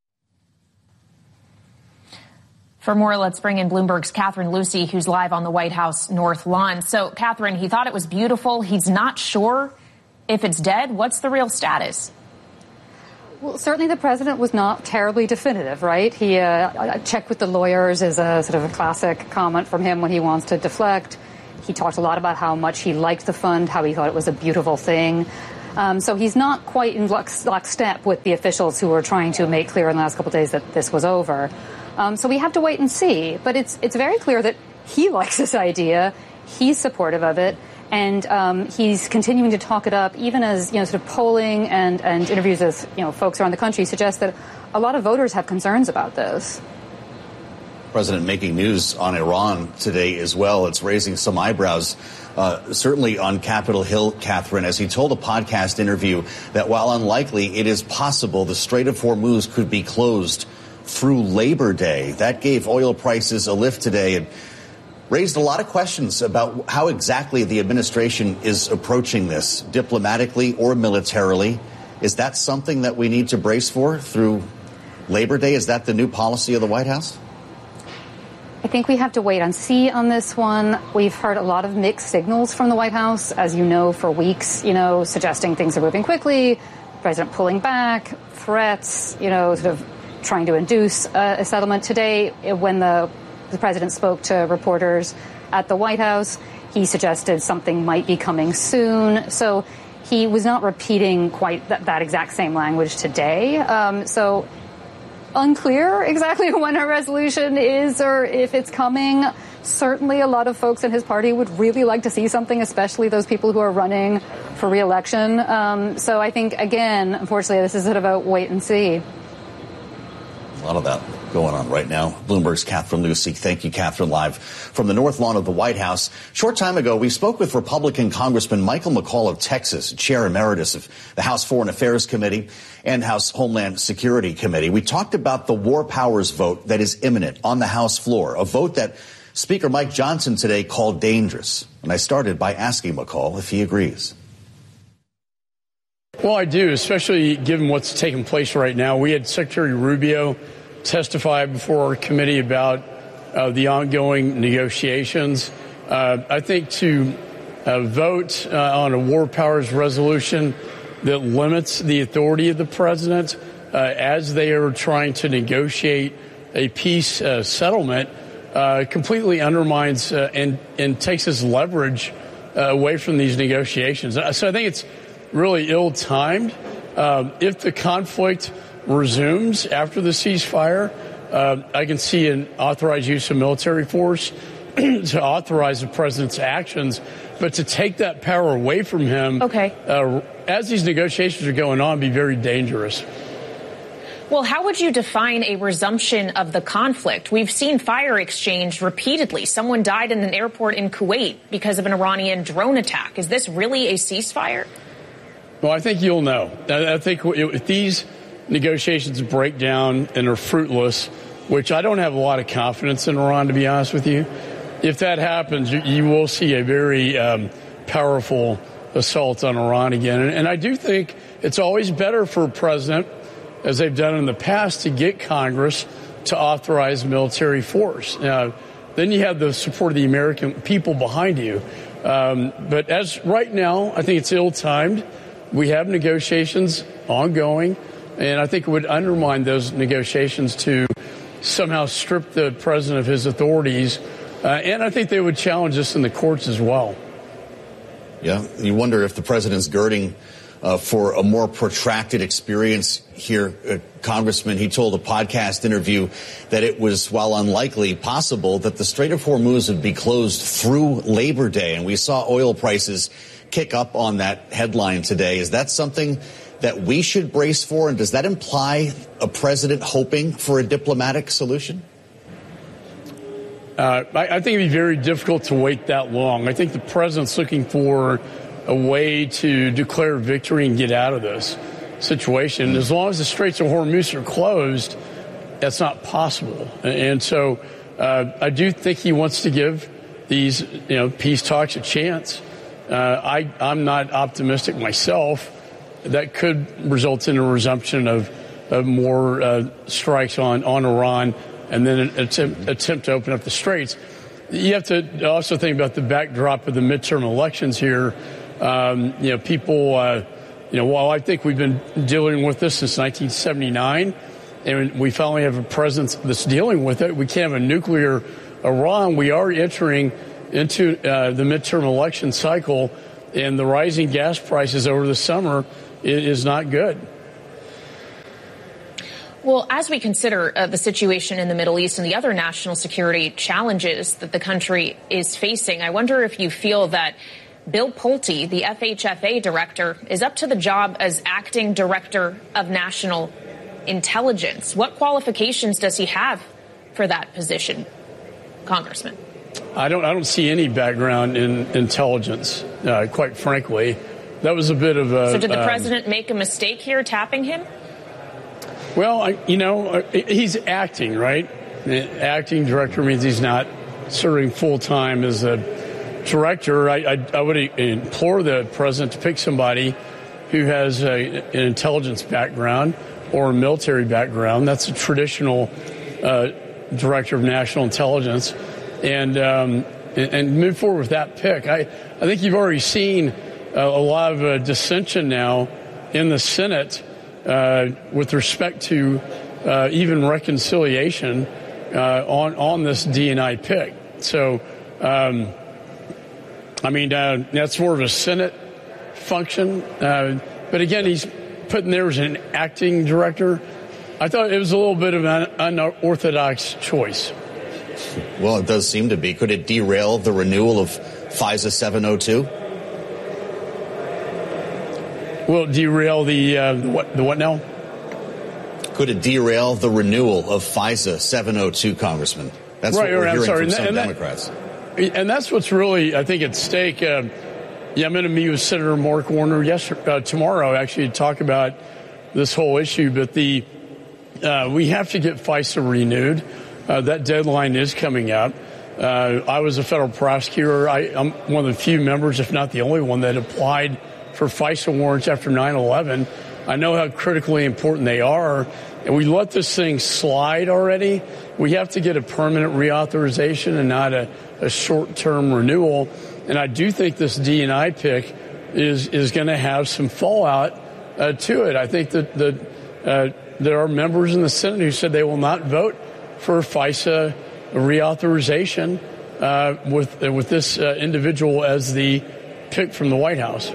For more, let's bring in Bloomberg's Catherine Lucy, who's live on the White House North Lawn. So, Catherine, he thought it was beautiful. He's not sure if it's dead. What's the real status? Well, certainly the president was not terribly definitive, right? He uh, checked with the lawyers is a sort of a classic comment from him when he wants to deflect. He talked a lot about how much he liked the fund, how he thought it was a beautiful thing. Um, so he's not quite in lockstep with the officials who were trying to make clear in the last couple of days that this was over. Um, so we have to wait and see. But it's it's very clear that he likes this idea. He's supportive of it. And um, he's continuing to talk it up, even as, you know, sort of polling and, and interviews with, you know, folks around the country suggest that a lot of voters have concerns about this. President making news on Iran today as well. It's raising some eyebrows, uh, certainly on Capitol Hill, Catherine, as he told a podcast interview that while unlikely, it is possible the Strait of Hormuz could be closed through Labor Day. That gave oil prices a lift today and raised a lot of questions about how exactly the administration is approaching this, diplomatically or militarily. Is that something that we need to brace for through Labor Day? Is that the new policy of the White House? I think we have to wait and see on this one. We've heard a lot of mixed signals from the White House, as you know, for weeks, you know, suggesting things are moving quickly, President pulling back, threats, you know, sort of trying to induce uh, a settlement. Today, when the, the president spoke to reporters at the White House, he suggested something might be coming soon. So he was not repeating quite that, that exact same language today. Um, so unclear exactly when a resolution is or if it's coming. Certainly a lot of folks in his party would really like to see something, especially those people who are running for re-election. Um, so I think, again, unfortunately, this is sort of a wait and see. A lot of that going on right now. Bloomberg's Catherine Lucy. Thank you, Catherine, live from the North Lawn of the White House. Short time ago, we spoke with Republican Congressman Michael McCaul of Texas, Chair Emeritus of the House Foreign Affairs Committee and House Homeland Security Committee. We talked about the war powers vote that is imminent on the House floor, a vote that Speaker Mike Johnson today called dangerous. And I started by asking McCaul if he agrees. Well, I do, especially given what's taking place right now. We had Secretary Rubio testify before our committee about uh, the ongoing negotiations. Uh, I think to uh, vote uh, on a war powers resolution that limits the authority of the president uh, as they are trying to negotiate a peace uh, settlement uh, completely undermines uh, and, and takes his leverage uh, away from these negotiations. So I think it's really ill-timed. Uh, if the conflict resumes after the ceasefire, uh, I can see an authorized use of military force to authorize the president's actions, but to take that power away from him, okay. uh, as these negotiations are going on, be very dangerous. Well, how would you define a resumption of the conflict? We've seen fire exchanged repeatedly. Someone died in an airport in Kuwait because of an Iranian drone attack. Is this really a ceasefire? Well, I think you'll know. I think if these negotiations break down and are fruitless, which I don't have a lot of confidence in Iran, to be honest with you, if that happens, you, you will see a very um, powerful assault on Iran again. And, and I do think it's always better for a president, as they've done in the past, to get Congress to authorize military force. Uh, then you have the support of the American people behind you. Um, but as right now, I think it's ill-timed. We have negotiations ongoing, and I think it would undermine those negotiations to somehow strip the president of his authorities. Uh, and I think they would challenge us in the courts as well. Yeah, you wonder if the president's girding uh, for a more protracted experience here. Uh, Congressman, he told a podcast interview that it was, while unlikely, possible that the Strait of Hormuz would be closed through Labor Day. And we saw oil prices kick up on that headline today. Is that something that we should brace for? And does that imply a president hoping for a diplomatic solution? Uh, I, I think it'd be very difficult to wait that long. I think the president's looking for a way to declare victory and get out of this situation. Mm-hmm. As long as the Straits of Hormuz are closed, that's not possible. And so uh, I do think he wants to give these, you know, peace talks a chance. Uh, I, I'm not optimistic myself. That could result in a resumption of, of more uh, strikes on, on Iran and then an attempt, attempt to open up the straits. You have to also think about the backdrop of the midterm elections here. Um, you know, people, uh, you know, while I think we've been dealing with this since nineteen seventy-nine, and we finally have a president that's dealing with it, we can't have a nuclear Iran. We are entering into uh, the midterm election cycle, and the rising gas prices over the summer is not good. Well, as we consider uh, the situation in the Middle East and the other national security challenges that the country is facing, I wonder if you feel that Bill Pulte, the F H F A director, is up to the job as acting director of national intelligence. What qualifications does he have for that position, Congressman? I don't. I don't see any background in intelligence, uh, quite frankly. That was a bit of a. So did the um, president make a mistake here, tapping him? Well, I, you know, he's acting, right? Acting director means he's not serving full time as a director. I, I, I would implore the president to pick somebody who has a, an intelligence background or a military background. That's a traditional uh, director of national intelligence. And, um, and and move forward with that pick. I, I think you've already seen uh, a lot of uh, dissension now in the Senate uh, with respect to uh, even reconciliation uh, on on this D and I pick. So, um, I mean, uh, that's more of a Senate function. Uh, but again, he's put in there as an acting director. I thought it was a little bit of an unorthodox choice. Well, it does seem to be. Could it derail the renewal of FISA seven oh two? Will it derail the, uh, the, what, the what now? Could it derail the renewal of FISA seven oh two, Congressman? That's right, what we're right, hearing sorry. from and some that, Democrats. And that's what's really, I think, at stake. Uh, yeah, I'm going to meet with Senator Mark Warner yesterday, uh, tomorrow, actually, to talk about this whole issue. But the uh, we have to get FISA renewed. Uh, that deadline is coming up. Uh, I was a federal prosecutor. I, I'm one of the few members, if not the only one, that applied for FISA warrants after nine eleven. I know how critically important they are. And we let this thing slide already. We have to get a permanent reauthorization and not a, a short-term renewal. And I do think this D and I pick is is going to have some fallout uh, to it. I think that the, uh, there are members in the Senate who said they will not vote for FISA reauthorization uh, with uh, with this uh, individual as the pick from the White House.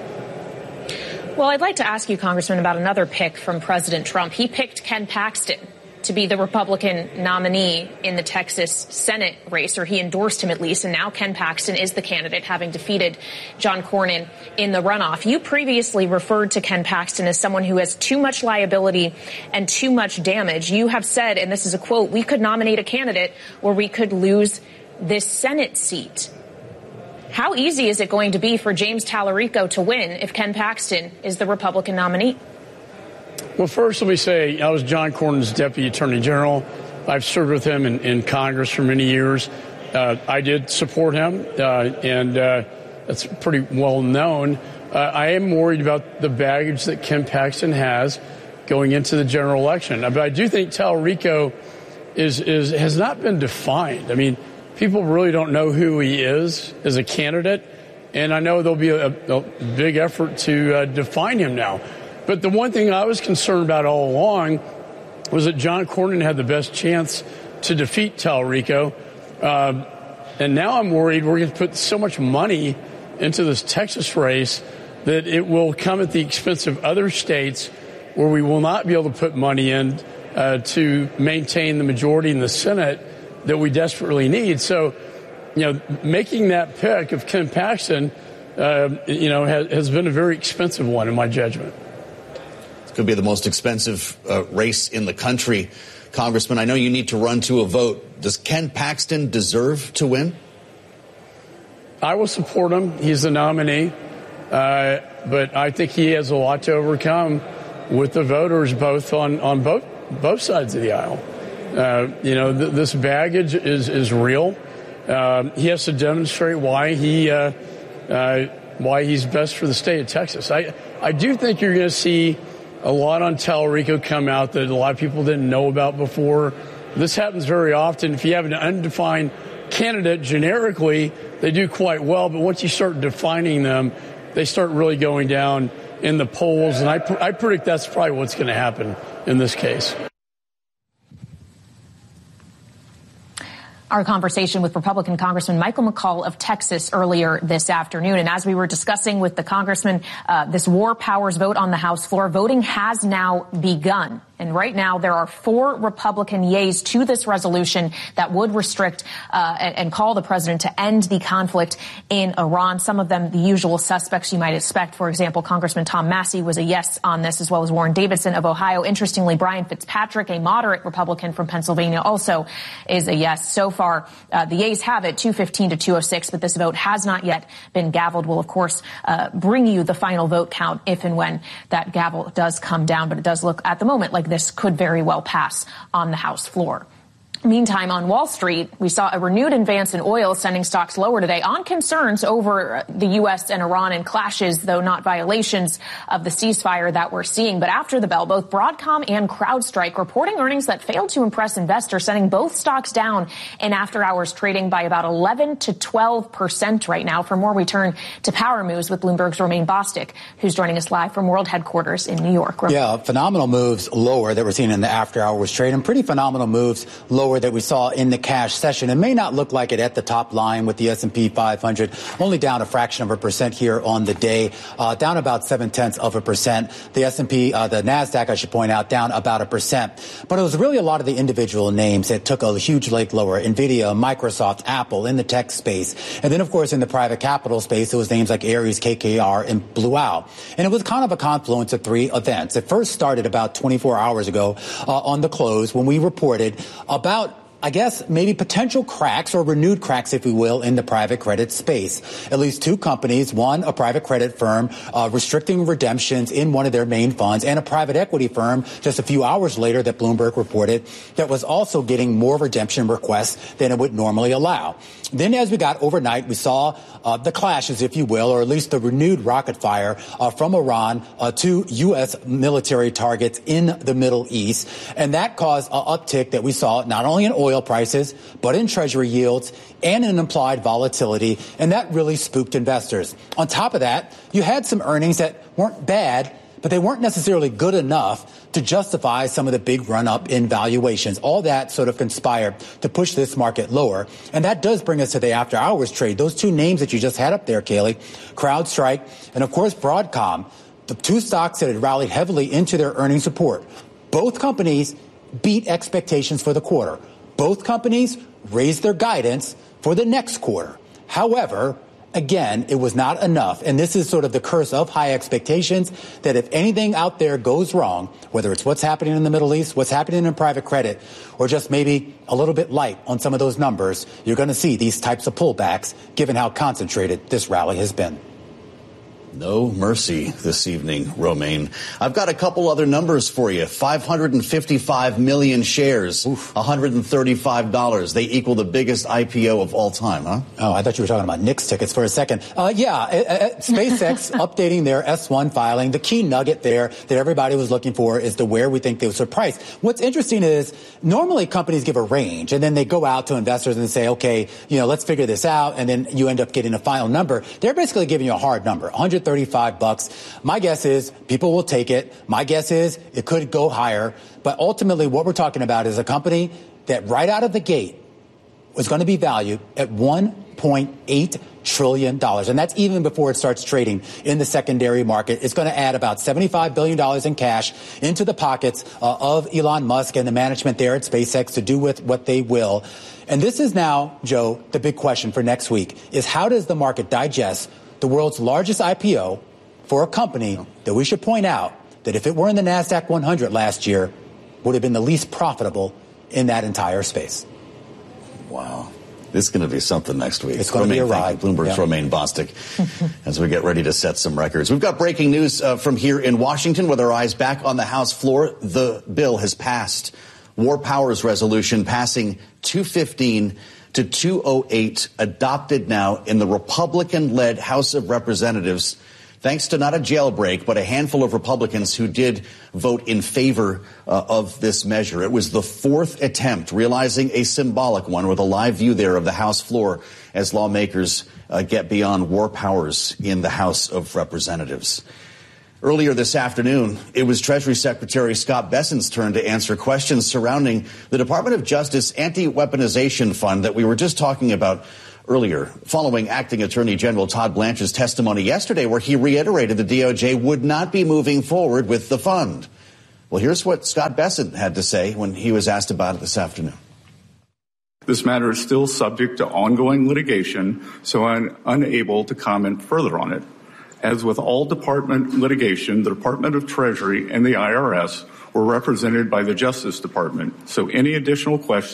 Well, I'd like to ask you, Congressman, about another pick from President Trump. He picked Ken Paxton to be the Republican nominee in the Texas Senate race, or he endorsed him at least, and now Ken Paxton is the candidate, having defeated John Cornyn in the runoff. You previously referred to Ken Paxton as someone who has too much liability and too much damage. You have said, and this is a quote, "We could nominate a candidate or we could lose this Senate seat." How easy is it going to be for James Tallarico to win if Ken Paxton is the Republican nominee? Well, first, let me say I was John Cornyn's deputy attorney general. I've served with him in, in Congress for many years. Uh, I did support him, uh, and uh, that's pretty well known. Uh, I am worried about the baggage that Ken Paxton has going into the general election. But I do think Tallarico is, is has not been defined. I mean, people really don't know who he is as a candidate, and I know there'll be a, a big effort to uh, define him now. But the one thing I was concerned about all along was that John Cornyn had the best chance to defeat Tallarico. Uh, and now I'm worried we're going to put so much money into this Texas race, that it will come at the expense of other states where we will not be able to put money in uh, to maintain the majority in the Senate that we desperately need. So, you know, making that pick of Ken Paxton, uh, you know, has, has been a very expensive one in my judgment. It's going to be the most expensive uh, race in the country. Congressman, I know you need to run to a vote. Does Ken Paxton deserve to win? I will support him. He's the nominee. Uh, but I think he has a lot to overcome with the voters, both on, on both both sides of the aisle. Uh, you know, th- this baggage is, is real. Uh, he has to demonstrate why he uh, uh, why he's best for the state of Texas. I, I do think you're going to see a lot on Tallarico come out that a lot of people didn't know about before. This happens very often. If you have an undefined candidate generically, they do quite well. But once you start defining them, they start really going down in the polls. And I, I predict that's probably what's going to happen in this case. Our conversation with Republican Congressman Michael McCaul of Texas earlier this afternoon. And as we were discussing with the congressman, uh, this war powers vote on the House floor, voting has now begun. And right now, there are four Republican yeas to this resolution that would restrict uh, and, and call the president to end the conflict in Iran. Some of them, the usual suspects you might expect. For example, Congressman Tom Massey was a yes on this, as well as Warren Davidson of Ohio. Interestingly, Brian Fitzpatrick, a moderate Republican from Pennsylvania, also is a yes. So far, uh, the yeas have it, two fifteen to two oh six, but this vote has not yet been gavelled. We'll, of course, uh, bring you the final vote count if and when that gavel does come down. But it does look at the moment like this could very well pass on the House floor. Meantime, on Wall Street, we saw a renewed advance in oil, sending stocks lower today on concerns over the U S and Iran and clashes, though not violations of the ceasefire that we're seeing. But after the bell, both Broadcom and CrowdStrike reporting earnings that failed to impress investors, sending both stocks down in after-hours trading by about eleven to twelve percent right now. For more, we turn to Power Moves with Bloomberg's Romaine Bostick, who's joining us live from World Headquarters in New York. Romaine. Yeah, phenomenal moves lower that we're seeing in the after-hours trade, and pretty phenomenal moves lower that we saw in the cash session. It may not look like it at the top line with the S and P five hundred only down a fraction of a percent here on the day, uh, down about seven tenths of a percent. The S and P, uh, the NASDAQ, I should point out, down about a percent. But it was really a lot of the individual names that took a huge leg lower. NVIDIA, Microsoft, Apple in the tech space. And then, of course, in the private capital space, it was names like Ares, K K R, and Blue Owl. And it was kind of a confluence of three events. It first started about twenty-four hours ago uh, on the close when we reported about I guess maybe potential cracks or renewed cracks, if we will, in the private credit space. At least two companies, one a private credit firm uh, restricting redemptions in one of their main funds, and a private equity firm just a few hours later that Bloomberg reported that was also getting more redemption requests than it would normally allow. Then as we got overnight, we saw uh, the clashes, if you will, or at least the renewed rocket fire uh, from Iran uh, to U S military targets in the Middle East. And that caused an uptick that we saw not only in oil prices, but in treasury yields and in implied volatility. And that really spooked investors. On top of that, you had some earnings that weren't bad, but they weren't necessarily good enough to justify some of the big run-up in valuations. All that sort of conspired to push this market lower. And that does bring us to the after-hours trade. Those two names that you just had up there, Kayleigh, CrowdStrike and, of course, Broadcom, the two stocks that had rallied heavily into their earnings report. Both companies beat expectations for the quarter. Both companies raised their guidance for the next quarter. However, again, it was not enough. And this is sort of the curse of high expectations, that if anything out there goes wrong, whether it's what's happening in the Middle East, what's happening in private credit, or just maybe a little bit light on some of those numbers, you're going to see these types of pullbacks, given how concentrated this rally has been. No mercy this evening, Romaine. I've got a couple other numbers for you. five hundred fifty-five million shares, Oof. one hundred thirty-five dollars. They equal the biggest I P O of all time, huh? Oh, I thought you were talking about Knicks tickets for a second. Uh, yeah, uh, uh, SpaceX updating their S one filing. The key nugget there that everybody was looking for is to where we think they would surprise. What's interesting is normally companies give a range, and then they go out to investors and say, okay, you know, let's figure this out, and then you end up getting a final number. They're basically giving you a hard number, one hundred thirty-five bucks. My guess is people will take it. My guess is it could go higher. But ultimately, what we're talking about is a company that right out of the gate was going to be valued at one point eight trillion dollars. And that's even before it starts trading in the secondary market. It's going to add about seventy-five billion dollars in cash into the pockets uh, of Elon Musk and the management there at SpaceX to do with what they will. And this is now, Joe, the big question for next week is how does the market digest the world's largest I P O for a company that we should point out that if it were in the NASDAQ one hundred last year would have been the least profitable in that entire space. Wow. This is going to be something next week. It's going to be a ride. Bloomberg's yeah. Romaine Bostick as we get ready to set some records. We've got breaking news uh, from here in Washington with our eyes back on the House floor. The bill has passed. War Powers Resolution passing two fifteen to two oh eight, adopted now in the Republican-led House of Representatives, thanks to not a jailbreak, but a handful of Republicans who did vote in favor uh, of this measure. It was the fourth attempt, realizing a symbolic one, with a live view there of the House floor as lawmakers uh, get beyond war powers in the House of Representatives. Earlier this afternoon, it was Treasury Secretary Scott Bessent's turn to answer questions surrounding the Department of Justice anti-weaponization fund that we were just talking about earlier, following Acting Attorney General Todd Blanche's testimony yesterday, where he reiterated the D O J would not be moving forward with the fund. Well, here's what Scott Bessent had to say when he was asked about it this afternoon. This matter is still subject to ongoing litigation, so I'm unable to comment further on it. As with all department litigation, the Department of Treasury and the I R S were represented by the Justice Department, so any additional questions